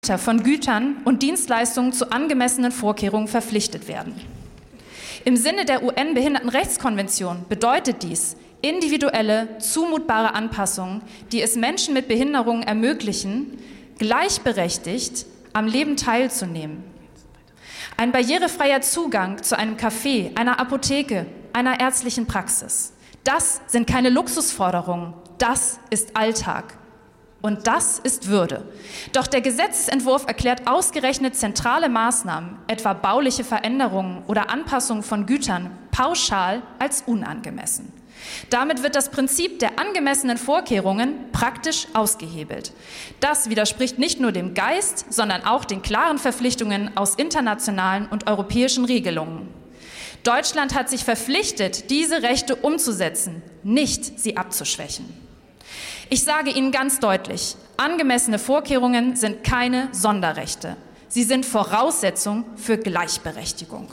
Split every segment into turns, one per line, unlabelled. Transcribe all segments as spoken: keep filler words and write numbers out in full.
von Gütern und Dienstleistungen zu angemessenen Vorkehrungen verpflichtet werden. Im Sinne der U N-Behindertenrechtskonvention bedeutet dies individuelle, zumutbare Anpassungen, die es Menschen mit Behinderungen ermöglichen, gleichberechtigt am Leben teilzunehmen. Ein barrierefreier Zugang zu einem Café, einer Apotheke, einer ärztlichen Praxis. Das sind keine Luxusforderungen, das ist Alltag. Und das ist Würde. Doch der Gesetzesentwurf erklärt ausgerechnet zentrale Maßnahmen, etwa bauliche Veränderungen oder Anpassungen von Gütern, pauschal als unangemessen. Damit wird das Prinzip der angemessenen Vorkehrungen praktisch ausgehebelt. Das widerspricht nicht nur dem Geist, sondern auch den klaren Verpflichtungen aus internationalen und europäischen Regelungen. Deutschland hat sich verpflichtet, diese Rechte umzusetzen, nicht sie abzuschwächen. Ich sage Ihnen ganz deutlich, angemessene Vorkehrungen sind keine Sonderrechte. Sie sind Voraussetzung für Gleichberechtigung.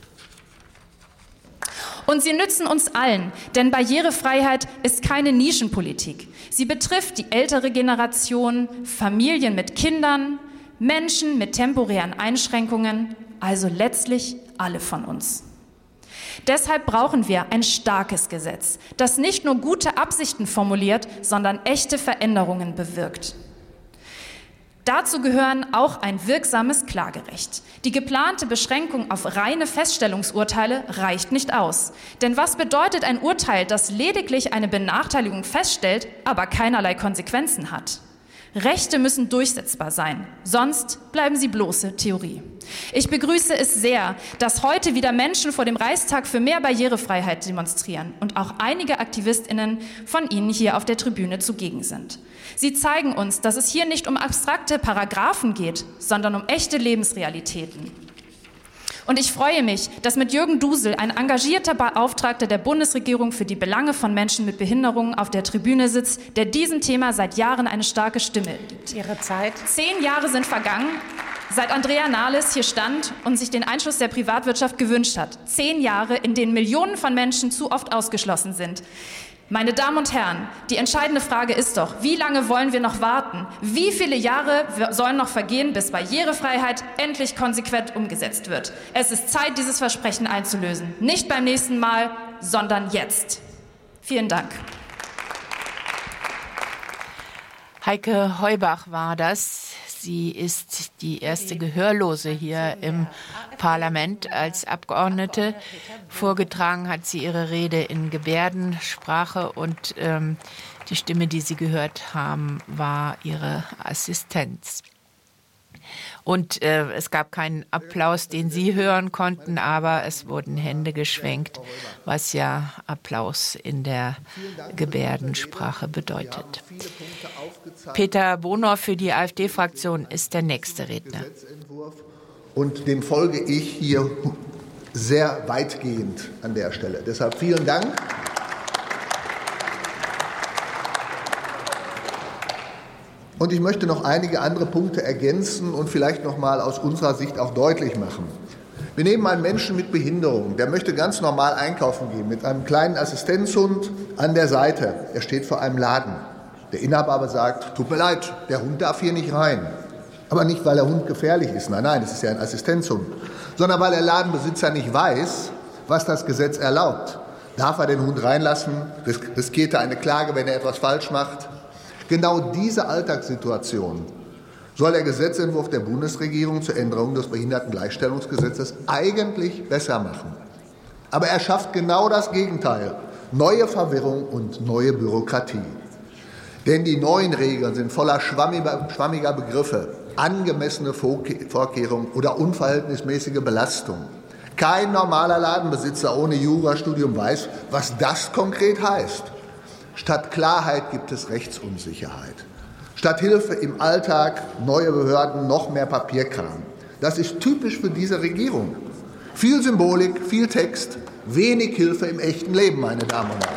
Und sie nützen uns allen, denn Barrierefreiheit ist keine Nischenpolitik. Sie betrifft die ältere Generation, Familien mit Kindern, Menschen mit temporären Einschränkungen, also letztlich alle von uns. Deshalb brauchen wir ein starkes Gesetz, das nicht nur gute Absichten formuliert, sondern echte Veränderungen bewirkt. Dazu gehören auch ein wirksames Klagerecht. Die geplante Beschränkung auf reine Feststellungsurteile reicht nicht aus. Denn was bedeutet ein Urteil, das lediglich eine Benachteiligung feststellt, aber keinerlei Konsequenzen hat? Rechte müssen durchsetzbar sein, sonst bleiben sie bloße Theorie. Ich begrüße es sehr, dass heute wieder Menschen vor dem Reichstag für mehr Barrierefreiheit demonstrieren und auch einige AktivistInnen von Ihnen hier auf der Tribüne zugegen sind. Sie zeigen uns, dass es hier nicht um abstrakte Paragraphen geht, sondern um echte Lebensrealitäten. Und ich freue mich, dass mit Jürgen Dusel ein engagierter Beauftragter der Bundesregierung für die Belange von Menschen mit Behinderungen auf der Tribüne sitzt, der diesem Thema seit Jahren eine starke Stimme gibt.
Ihre Zeit.
Zehn Jahre sind vergangen, seit Andrea Nahles hier stand und sich den Einschluss der Privatwirtschaft gewünscht hat. Zehn Jahre, in denen Millionen von Menschen zu oft ausgeschlossen sind. Meine Damen und Herren, die entscheidende Frage ist doch, wie lange wollen wir noch warten? Wie viele Jahre sollen noch vergehen, bis Barrierefreiheit endlich konsequent umgesetzt wird? Es ist Zeit, dieses Versprechen einzulösen. Nicht beim nächsten Mal, sondern jetzt. Vielen Dank.
Heike Heubach war das. Sie ist die erste Gehörlose hier im Parlament als Abgeordnete. Vorgetragen hat sie ihre Rede in Gebärdensprache und ähm, die Stimme, die Sie gehört haben, war ihre Assistenz. Und äh, es gab keinen Applaus, den Sie hören konnten, aber es wurden Hände geschwenkt, was ja Applaus in der Gebärdensprache bedeutet. Peter Bonor für die AfD-Fraktion ist der nächste Redner.
Und dem folge ich hier sehr weitgehend an der Stelle. Deshalb vielen Dank. Und ich möchte noch einige andere Punkte ergänzen und vielleicht noch mal aus unserer Sicht auch deutlich machen. Wir nehmen einen Menschen mit Behinderung, der möchte ganz normal einkaufen gehen, mit einem kleinen Assistenzhund an der Seite. Er steht vor einem Laden. Der Inhaber aber sagt, tut mir leid, der Hund darf hier nicht rein. Aber nicht, weil der Hund gefährlich ist, nein, nein, das ist ja ein Assistenzhund, sondern weil der Ladenbesitzer nicht weiß, was das Gesetz erlaubt. Darf er den Hund reinlassen? Riskiert er eine Klage, wenn er etwas falsch macht? Genau diese Alltagssituation soll der Gesetzentwurf der Bundesregierung zur Änderung des Behindertengleichstellungsgesetzes eigentlich besser machen. Aber er schafft genau das Gegenteil, neue Verwirrung und neue Bürokratie. Denn die neuen Regeln sind voller schwammiger, schwammiger Begriffe, angemessene Vorkehrungen oder unverhältnismäßige Belastung. Kein normaler Ladenbesitzer ohne Jurastudium weiß, was das konkret heißt. Statt Klarheit gibt es Rechtsunsicherheit. Statt Hilfe im Alltag neue Behörden, noch mehr Papierkram. Das ist typisch für diese Regierung. Viel Symbolik, viel Text, wenig Hilfe im echten Leben, meine Damen und Herren.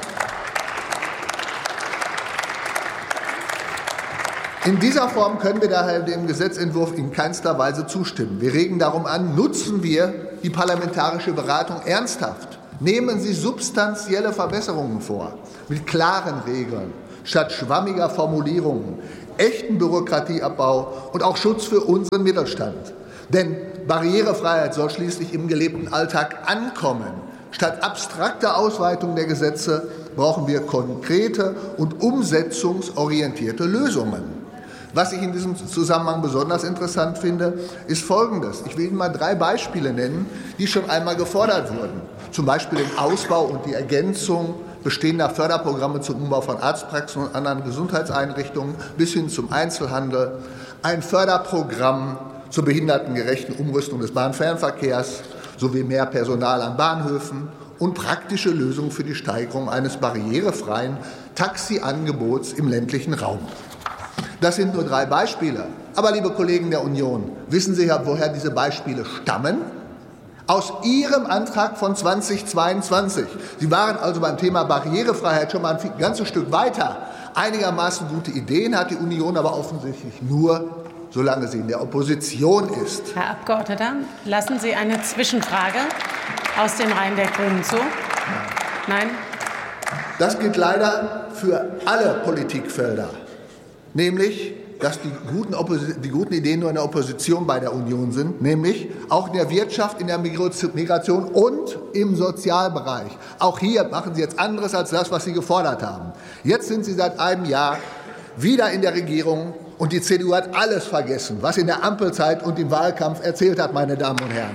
In dieser Form können wir daher dem Gesetzentwurf in keinster Weise zustimmen. Wir regen darum an, nutzen wir die parlamentarische Beratung ernsthaft. Nehmen Sie substanzielle Verbesserungen vor, mit klaren Regeln, statt schwammiger Formulierungen, echten Bürokratieabbau und auch Schutz für unseren Mittelstand. Denn Barrierefreiheit soll schließlich im gelebten Alltag ankommen. Statt abstrakter Ausweitung der Gesetze brauchen wir konkrete und umsetzungsorientierte Lösungen. Was ich in diesem Zusammenhang besonders interessant finde, ist Folgendes. Ich will Ihnen mal drei Beispiele nennen, die schon einmal gefordert wurden. Zum Beispiel den Ausbau und die Ergänzung bestehender Förderprogramme zum Umbau von Arztpraxen und anderen Gesundheitseinrichtungen bis hin zum Einzelhandel, ein Förderprogramm zur behindertengerechten Umrüstung des Bahnfernverkehrs sowie mehr Personal an Bahnhöfen und praktische Lösungen für die Steigerung eines barrierefreien Taxiangebots im ländlichen Raum. Das sind nur drei Beispiele. Aber, liebe Kollegen der Union, wissen Sie ja, woher diese Beispiele stammen? Aus Ihrem Antrag von zweitausendzweiundzwanzig. Sie waren also beim Thema Barrierefreiheit schon mal ein ganzes Stück weiter. Einigermaßen gute Ideen hat die Union aber offensichtlich nur, solange sie in der Opposition ist.
Herr Abgeordneter, lassen Sie eine Zwischenfrage aus den Reihen der Grünen zu? Nein?
Das gilt leider für alle Politikfelder. Nämlich, dass die guten, die guten Ideen nur in der Opposition bei der Union sind, nämlich auch in der Wirtschaft, in der Migration und im Sozialbereich. Auch hier machen Sie jetzt anderes als das, was Sie gefordert haben. Jetzt sind Sie seit einem Jahr wieder in der Regierung und die C D U hat alles vergessen, was in der Ampelzeit und im Wahlkampf erzählt hat, meine Damen und Herren.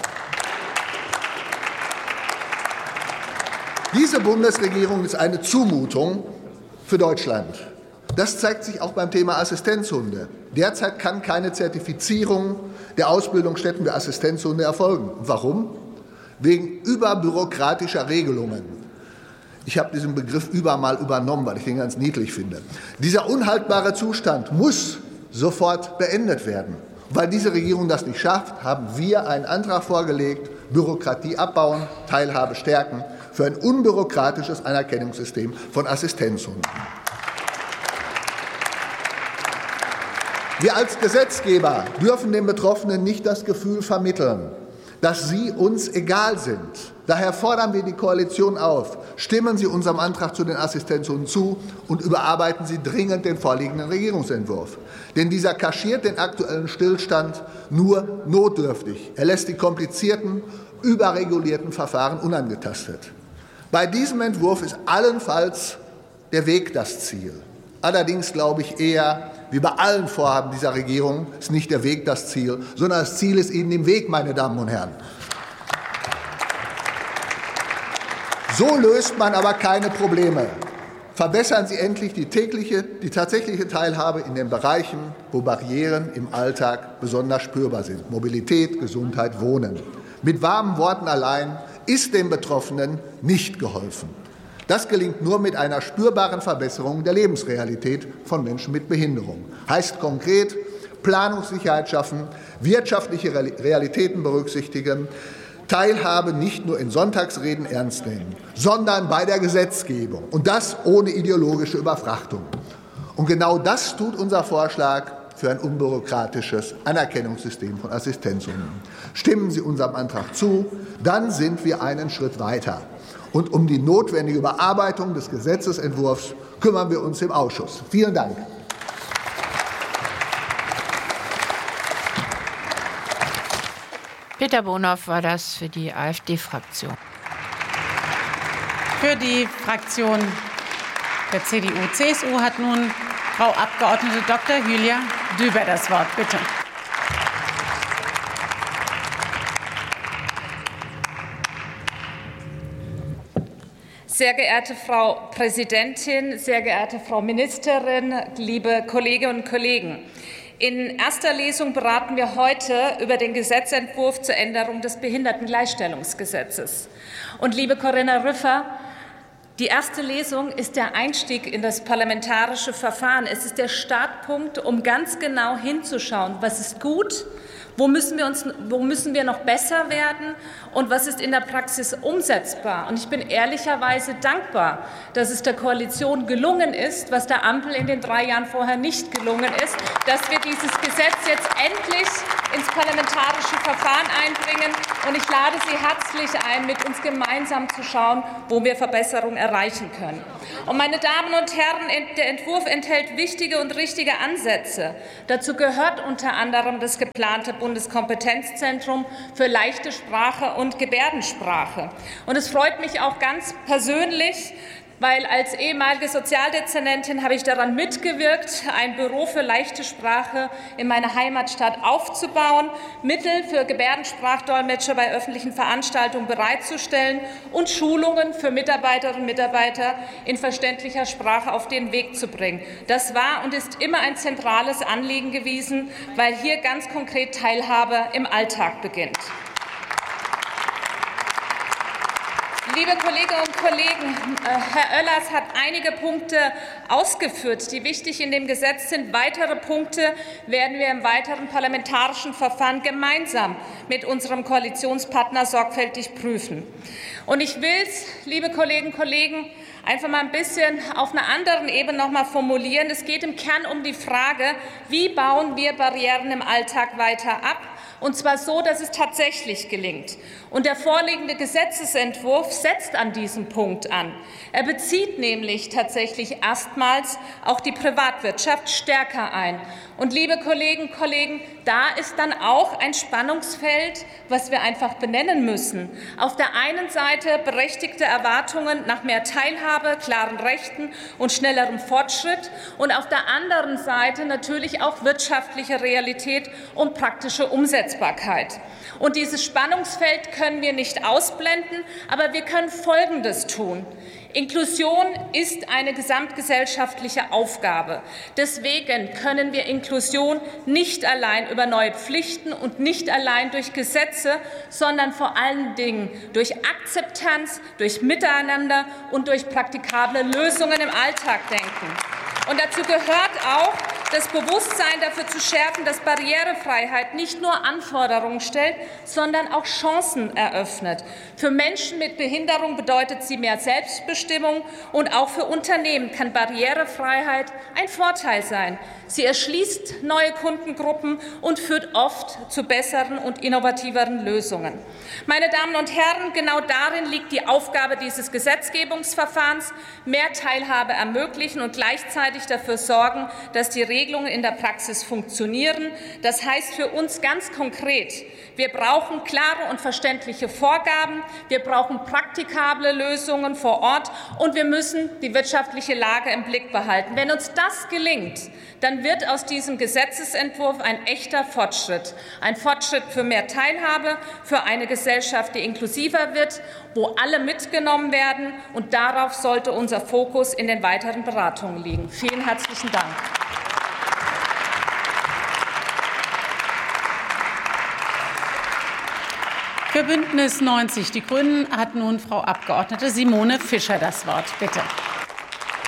Diese Bundesregierung ist eine Zumutung für Deutschland. Das zeigt sich auch beim Thema Assistenzhunde. Derzeit kann keine Zertifizierung der Ausbildungsstätten für Assistenzhunde erfolgen. Warum? Wegen überbürokratischer Regelungen. Ich habe diesen Begriff über mal übernommen, weil ich den ganz niedlich finde. Dieser unhaltbare Zustand muss sofort beendet werden. Weil diese Regierung das nicht schafft, haben wir einen Antrag vorgelegt, Bürokratie abbauen, Teilhabe stärken, für ein unbürokratisches Anerkennungssystem von Assistenzhunden. Wir als Gesetzgeber dürfen den Betroffenen nicht das Gefühl vermitteln, dass sie uns egal sind. Daher fordern wir die Koalition auf, stimmen Sie unserem Antrag zu den Assistenzhunden zu und überarbeiten Sie dringend den vorliegenden Regierungsentwurf. Denn dieser kaschiert den aktuellen Stillstand nur notdürftig. Er lässt die komplizierten, überregulierten Verfahren unangetastet. Bei diesem Entwurf ist allenfalls der Weg das Ziel. Allerdings glaube ich eher, wie bei allen Vorhaben dieser Regierung, ist nicht der Weg das Ziel, sondern das Ziel ist Ihnen im Weg, meine Damen und Herren. So löst man aber keine Probleme. Verbessern Sie endlich die tägliche, die tatsächliche Teilhabe in den Bereichen, wo Barrieren im Alltag besonders spürbar sind. Mobilität, Gesundheit, Wohnen. Mit warmen Worten allein ist den Betroffenen nicht geholfen. Das gelingt nur mit einer spürbaren Verbesserung der Lebensrealität von Menschen mit Behinderung. Heißt konkret, Planungssicherheit schaffen, wirtschaftliche Realitäten berücksichtigen, Teilhabe nicht nur in Sonntagsreden ernst nehmen, sondern bei der Gesetzgebung. Und das ohne ideologische Überfrachtung. Und genau das tut unser Vorschlag für ein unbürokratisches Anerkennungssystem von Assistenzhunden. Stimmen Sie unserem Antrag zu, dann sind wir einen Schritt weiter. Und um die notwendige Überarbeitung des Gesetzesentwurfs kümmern wir uns im Ausschuss. Vielen Dank.
Peter Bonhoff war das für die AfD-Fraktion.
Für die Fraktion der C D U C S U hat nun Frau Abgeordnete Doktor Hülya Düber das Wort. Bitte.
Sehr geehrte Frau Präsidentin, sehr geehrte Frau Ministerin, liebe Kolleginnen und Kollegen! In erster Lesung beraten wir heute über den Gesetzentwurf zur Änderung des Behindertengleichstellungsgesetzes. Und liebe Corinna Rüffer, die erste Lesung ist der Einstieg in das parlamentarische Verfahren. Es ist der Startpunkt, um ganz genau hinzuschauen, was ist gut, wo müssen wir uns, wo müssen wir noch besser werden und was ist in der Praxis umsetzbar. Und ich bin ehrlicherweise dankbar, dass es der Koalition gelungen ist, was der Ampel in den drei Jahren vorher nicht gelungen ist, dass wir dieses Gesetz jetzt endlich ins parlamentarische Verfahren einbringen. Und ich lade Sie herzlich ein, mit uns gemeinsam zu schauen, wo wir Verbesserungen erreichen können. Und meine Damen und Herren, der Entwurf enthält wichtige und richtige Ansätze. Dazu gehört unter anderem das geplante Bundeskompetenzzentrum für leichte Sprache und Gebärdensprache. Und es freut mich auch ganz persönlich, weil als ehemalige Sozialdezernentin habe ich daran mitgewirkt, ein Büro für leichte Sprache in meiner Heimatstadt aufzubauen, Mittel für Gebärdensprachdolmetscher bei öffentlichen Veranstaltungen bereitzustellen und Schulungen für Mitarbeiterinnen und Mitarbeiter in verständlicher Sprache auf den Weg zu bringen. Das war und ist immer ein zentrales Anliegen gewesen, weil hier ganz konkret Teilhabe im Alltag beginnt. Liebe Kolleginnen und Kollegen, Herr Oellers hat einige Punkte ausgeführt, die wichtig in dem Gesetz sind. Weitere Punkte werden wir im weiteren parlamentarischen Verfahren gemeinsam mit unserem Koalitionspartner sorgfältig prüfen. Und ich will es, liebe Kolleginnen und Kollegen, einfach mal ein bisschen auf einer anderen Ebene noch mal formulieren. Es geht im Kern um die Frage, wie bauen wir Barrieren im Alltag weiter ab? Und zwar so, dass es tatsächlich gelingt. Und der vorliegende Gesetzesentwurf setzt an diesem Punkt an. Er bezieht nämlich tatsächlich erstmals auch die Privatwirtschaft stärker ein. Und liebe Kolleginnen und Kollegen, da ist dann auch ein Spannungsfeld, was wir einfach benennen müssen. Auf der einen Seite berechtigte Erwartungen nach mehr Teilhabe, klaren Rechten und schnellerem Fortschritt und auf der anderen Seite natürlich auch wirtschaftliche Realität und praktische Umsetzbarkeit. Und dieses Spannungsfeld können wir nicht ausblenden, aber wir können Folgendes tun. Inklusion ist eine gesamtgesellschaftliche Aufgabe. Deswegen können wir Inklusion nicht allein über neue Pflichten und nicht allein durch Gesetze, sondern vor allen Dingen durch Akzeptanz, durch Miteinander und durch praktikable Lösungen im Alltag denken. Und dazu gehört auch, das Bewusstsein dafür zu schärfen, dass Barrierefreiheit nicht nur Anforderungen stellt, sondern auch Chancen eröffnet. Für Menschen mit Behinderung bedeutet sie mehr Selbstbestimmung und auch für Unternehmen kann Barrierefreiheit ein Vorteil sein. Sie erschließt neue Kundengruppen und führt oft zu besseren und innovativeren Lösungen. Meine Damen und Herren, genau darin liegt die Aufgabe dieses Gesetzgebungsverfahrens, mehr Teilhabe ermöglichen und gleichzeitig dafür sorgen, dass die Regelungen in der Praxis funktionieren. Das heißt für uns ganz konkret, wir brauchen klare und verständliche Vorgaben, wir brauchen praktikable Lösungen vor Ort und wir müssen die wirtschaftliche Lage im Blick behalten. Wenn uns das gelingt, dann wird aus diesem Gesetzesentwurf ein echter Fortschritt. Ein Fortschritt für mehr Teilhabe, für eine Gesellschaft, die inklusiver wird, wo alle mitgenommen werden. Und darauf sollte unser Fokus in den weiteren Beratungen liegen. Vielen herzlichen Dank.
Für Bündnis neunzig Die Grünen hat nun Frau Abgeordnete Simone Fischer das Wort. Bitte.